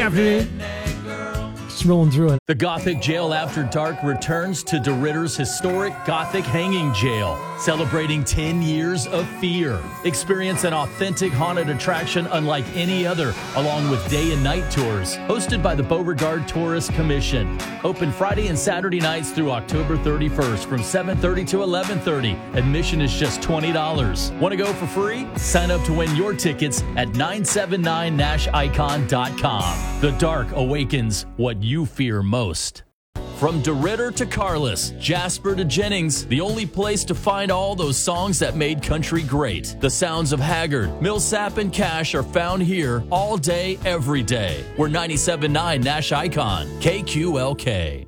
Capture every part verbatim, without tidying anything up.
Afternoon. Just rolling through it. The Gothic Jail After Dark returns to DeRidder's historic Gothic Hanging Jail, celebrating ten years of fear. Experience an authentic haunted attraction unlike any other, along with day and night tours, hosted by the Beauregard Tourist Commission. Open Friday and Saturday nights through October thirty-first from seven thirty to eleven thirty. Admission is just twenty dollars. Want to go for free? Sign up to win your tickets at nine seven nine nash icon dot com. The dark awakens what you fear most. From DeRidder to Carless, Jasper to Jennings, the only place to find all those songs that made country great. The sounds of Haggard, Millsap, and Cash are found here all day, every day. We're ninety-seven point nine Nash Icon, K Q L K.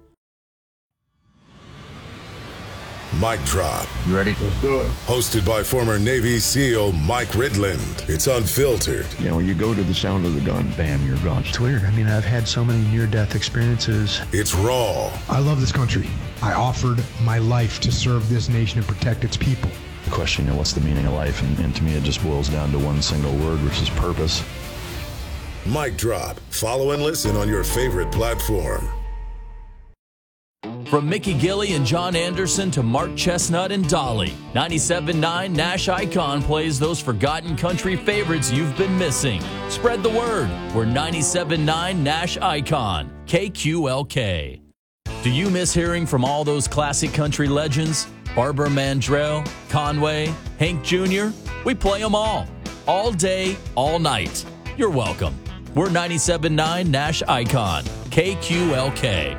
Mic Drop. You ready? Let's do it. Hosted by former Navy SEAL Mike Ridland. It's unfiltered. You know, when you go to the sound of the gun, bam, you're gone. It's weird. I mean, I've had so many near-death experiences. It's raw. I love this country. I offered my life to serve this nation and protect its people. The question, you know, what's the meaning of life? And, and to me, it just boils down to one single word, which is purpose. Mic Drop. Follow and listen on your favorite platform. From Mickey Gilley and John Anderson to Mark Chestnut and Dolly, ninety-seven point nine Nash Icon plays those forgotten country favorites you've been missing. Spread the word. We're ninety-seven point nine Nash Icon, K Q L K. Do you miss hearing from all those classic country legends? Barbara Mandrell, Conway, Hank Junior? We play them all. All day, all night. You're welcome. We're ninety-seven point nine Nash Icon, K Q L K.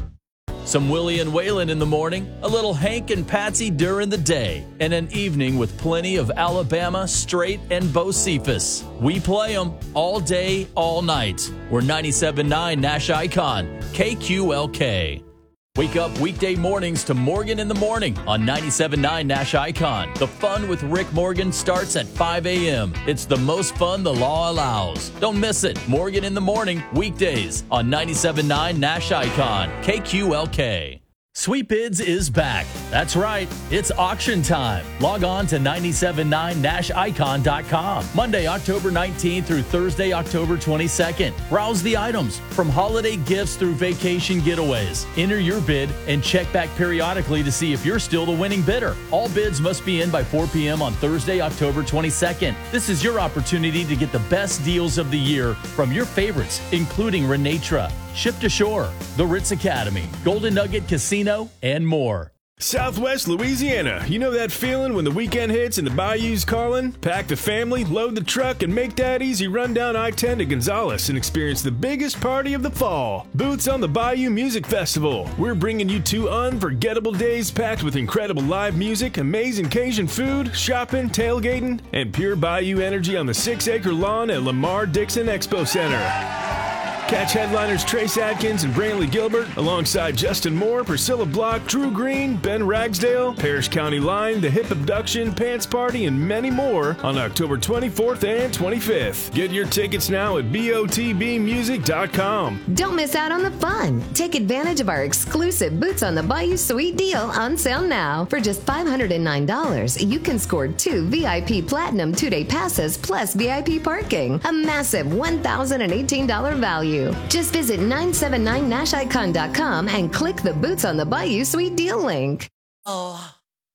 Some Willie and Waylon in the morning, a little Hank and Patsy during the day, and an evening with plenty of Alabama, Straight, and Bo Cephas. We play them all day, all night. We're ninety-seven point nine Nash Icon, K Q L K. Wake up weekday mornings to Morgan in the Morning on ninety-seven point nine Nash Icon. The fun with Rick Morgan starts at five a.m. It's the most fun the law allows. Don't miss it. Morgan in the Morning, weekdays on ninety-seven point nine Nash Icon, K Q L K. Sweet Bids is back. That's right. It's auction time. Log on to ninety-seven point nine nash icon dot com. Monday, October nineteenth through Thursday, October twenty-second. Browse the items from holiday gifts through vacation getaways. Enter your bid and check back periodically to see if you're still the winning bidder. All bids must be in by four p.m. on Thursday, October twenty-second. This is your opportunity to get the best deals of the year from your favorites, including Renatra, Ship to Shore, the Ritz Academy, Golden Nugget Casino, and more. Southwest Louisiana. You know that feeling when the weekend hits and the bayou's calling? Pack the family, load the truck, and make that easy run down I ten to Gonzales and experience the biggest party of the fall. Boots on the Bayou Music Festival. We're bringing you two unforgettable days packed with incredible live music, amazing Cajun food, shopping, tailgating, and pure bayou energy on the six-acre lawn at Lamar Dixon Expo Center. Catch headliners Trace Adkins and Brantley Gilbert alongside Justin Moore, Priscilla Block, Drew Green, Ben Ragsdale, Parrish County Line, The Hip Abduction, Pants Party, and many more on October twenty-fourth and twenty-fifth. Get your tickets now at B O T B music dot com. Don't miss out on the fun. Take advantage of our exclusive Boots on the Bayou Sweet Deal on sale now. For just five hundred nine dollars, you can score two V I P Platinum two-day passes plus V I P parking. A massive one thousand eighteen dollars value. Just visit nine seven nine nash icon dot com and click the Boots on the Bayou Sweet Deal link. Oh.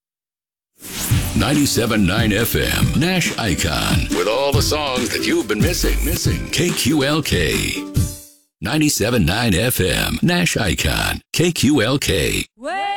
ninety-seven point nine F M, Nash Icon, with all the songs that you've been missing. Missing. K Q L K. ninety-seven point nine F M, Nash Icon, K Q L K. Wait.